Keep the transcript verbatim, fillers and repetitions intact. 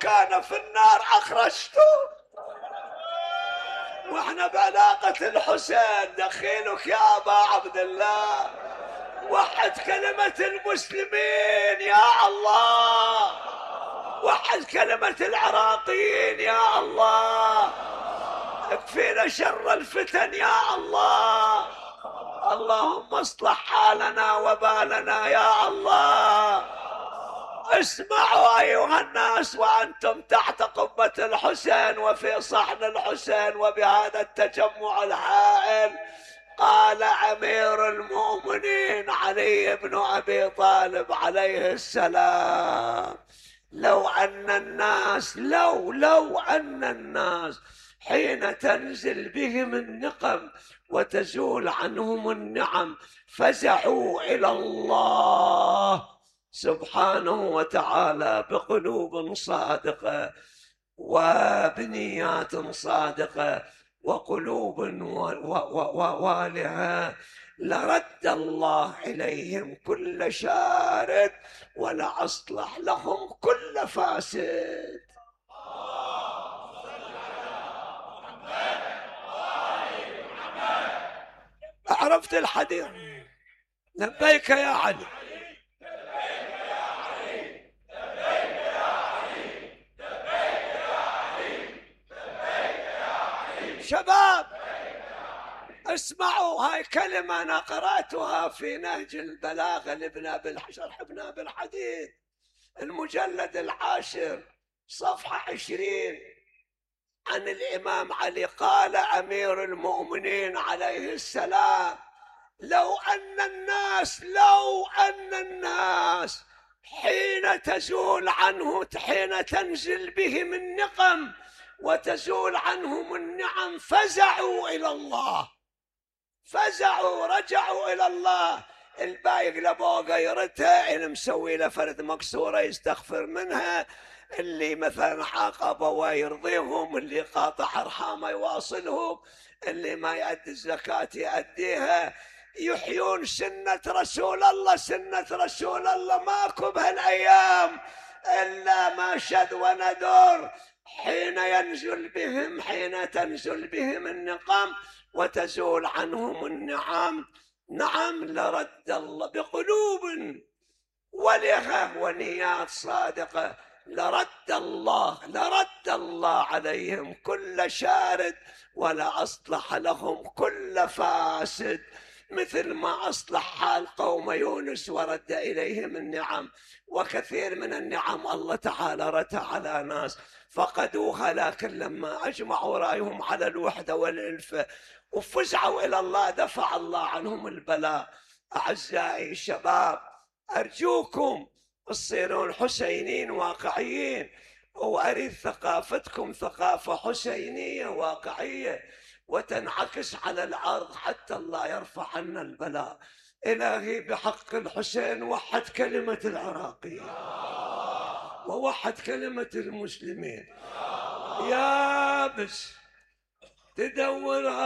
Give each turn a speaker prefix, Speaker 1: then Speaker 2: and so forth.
Speaker 1: كان في النار أخرجته. واحنا بعلاقة الحسين دخيلك يا أبا عبد الله. وحد كلمة المسلمين يا الله، وحد كلمة العراقيين يا الله، اكفينا شر الفتن يا الله. اللهم اصلح حالنا وبالنا يا الله. اسمعوا أيها الناس وأنتم تحت قبة الحسين وفي صحن الحسين وبهذا التجمع الهائل، قال أمير المؤمنين علي بن أبي طالب عليه السلام: لو أن الناس لو لو أن الناس حين تنزل بهم النقم وتزول عنهم النعم فزعوا إلى الله سبحانه وتعالى بقلوب صادقة وبنيات صادقة وقلوب والهة، لرد الله إليهم كل شارد ولأصلح لهم كل فاسد. عرفت الحديث؟ لبيك يا علي. شباب اسمعوا، هاي كلمة أنا قرأتها في نهج البلاغة لابن أبي شرح ابن أبي الحديد المجلد العاشر صفحة عشرين عن الإمام علي. قال أمير المؤمنين عليه السلام: لو أن الناس لو أن الناس حين تزول عنه حين تنزل بهم النقم وتزول عنهم النعم فزعوا إلى الله، فزعوا رجعوا إلى الله. البايق لبوه غيرتها، اللي مسوي له فرد مكسورة يستغفر منها، اللي مثلا عاقبه ويرضيهم، اللي قاطع أرحامه يواصلهم، اللي ما يؤدي الزكاة يؤديها. يحيون سنة رسول الله، سنة رسول الله ماكو بهالأيام إلا ما شذ وندر. حين ينزل بهم حين تنزل بهم النقم وتزول عنهم النعم، نعم لرد الله بقلوب ولهة ونيات صادقة، لرد الله لرد الله عليهم كل شارد ولا أصلح لهم كل فاسد، مثل ما أصلح حال قوم يونس ورد إليهم النعم. وكثير من النعم الله تعالى رد على ناس فقدوها، لكن لما أجمعوا رأيهم على الوحدة والألفة وفزعوا إلى الله دفع الله عنهم البلاء. أعزائي الشباب أرجوكم تصيرون حسينيين واقعيين، وأريد ثقافتكم ثقافة حسينية واقعية وتنعكس على الأرض حتى الله يرفع عنا البلاء. إلهي بحق الحسين وحد كلمة العراقيين ووحد كلمة المسلمين. يا بس تدور